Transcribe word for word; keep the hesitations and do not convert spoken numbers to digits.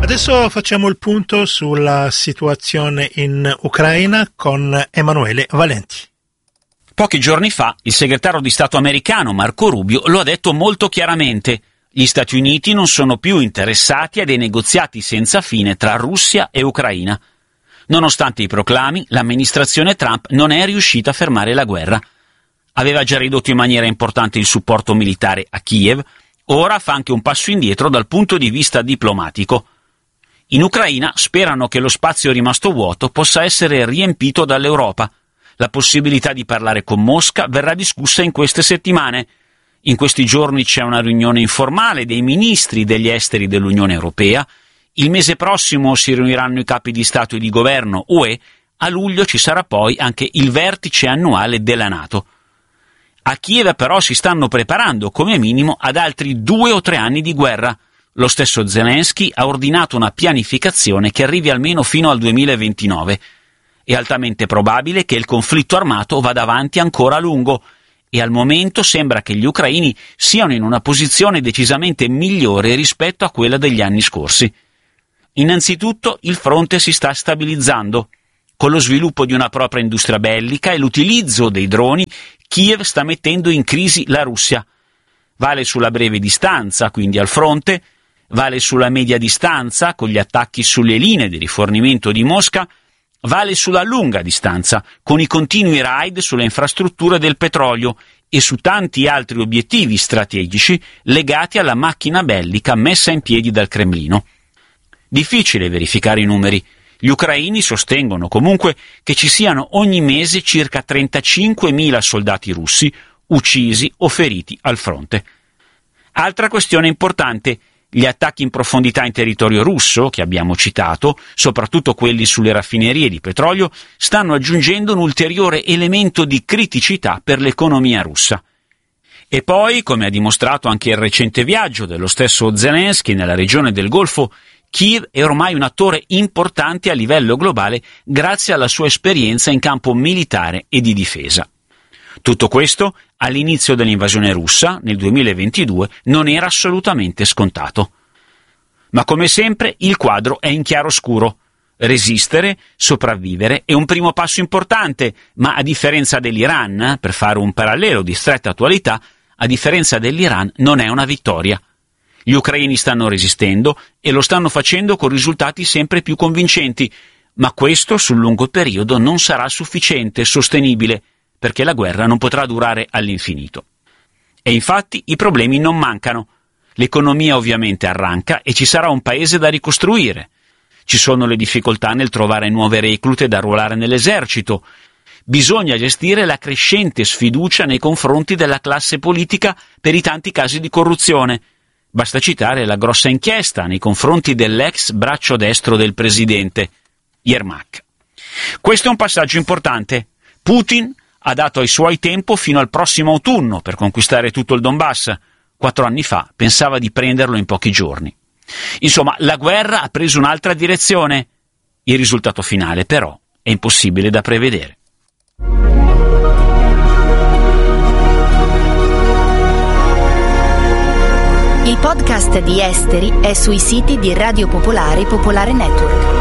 Adesso facciamo il punto sulla situazione in Ucraina con Emanuele Valenti. Pochi giorni fa il segretario di Stato americano Marco Rubio lo ha detto molto chiaramente: gli Stati Uniti non sono più interessati a dei negoziati senza fine tra Russia e Ucraina. Nonostante i proclami, l'amministrazione Trump non è riuscita a fermare la guerra. Aveva già ridotto in maniera importante il supporto militare a Kiev, ora fa anche un passo indietro dal punto di vista diplomatico. In Ucraina sperano che lo spazio rimasto vuoto possa essere riempito dall'Europa. La possibilità di parlare con Mosca verrà discussa in queste settimane. In questi giorni c'è una riunione informale dei ministri degli esteri dell'Unione Europea. Il mese prossimo si riuniranno i capi di Stato e di Governo U E. A luglio ci sarà poi anche il vertice annuale della NATO. A Kiev però si stanno preparando come minimo ad altri due o tre anni di guerra. Lo stesso Zelensky ha ordinato una pianificazione che arrivi almeno fino al duemilaventinove. È altamente probabile che il conflitto armato vada avanti ancora a lungo e al momento sembra che gli ucraini siano in una posizione decisamente migliore rispetto a quella degli anni scorsi. Innanzitutto il fronte si sta stabilizzando. Con lo sviluppo di una propria industria bellica e l'utilizzo dei droni, Kiev sta mettendo in crisi la Russia. Vale sulla breve distanza, quindi al fronte, vale sulla media distanza, con gli attacchi sulle linee di rifornimento di Mosca, vale sulla lunga distanza, con i continui raid sulle infrastrutture del petrolio e su tanti altri obiettivi strategici legati alla macchina bellica messa in piedi dal Cremlino. Difficile verificare i numeri. Gli ucraini sostengono comunque che ci siano ogni mese circa trentacinquemila soldati russi uccisi o feriti al fronte. Altra questione importante: gli attacchi in profondità in territorio russo, che abbiamo citato, soprattutto quelli sulle raffinerie di petrolio, stanno aggiungendo un ulteriore elemento di criticità per l'economia russa. E poi, come ha dimostrato anche il recente viaggio dello stesso Zelensky nella regione del Golfo, Kiev è ormai un attore importante a livello globale grazie alla sua esperienza in campo militare e di difesa. Tutto questo, all'inizio dell'invasione russa, nel duemilaventidue, non era assolutamente scontato. Ma come sempre il quadro è in chiaroscuro. Resistere, sopravvivere è un primo passo importante, ma a differenza dell'Iran, per fare un parallelo di stretta attualità, a differenza dell'Iran non è una vittoria. Gli ucraini stanno resistendo e lo stanno facendo con risultati sempre più convincenti, ma questo sul lungo periodo non sarà sufficiente e sostenibile, perché la guerra non potrà durare all'infinito. E infatti i problemi non mancano. L'economia ovviamente arranca e ci sarà un paese da ricostruire. Ci sono le difficoltà nel trovare nuove reclute da arruolare nell'esercito. Bisogna gestire la crescente sfiducia nei confronti della classe politica per i tanti casi di corruzione. Basta citare la grossa inchiesta nei confronti dell'ex braccio destro del presidente, Yermak. Questo è un passaggio importante. Putin ha dato ai suoi tempo fino al prossimo autunno per conquistare tutto il Donbass. Quattro anni fa pensava di prenderlo in pochi giorni. Insomma, la guerra ha preso un'altra direzione. Il risultato finale, però, è impossibile da prevedere. Il podcast di Esteri è sui siti di Radio Popolare e Popolare Network.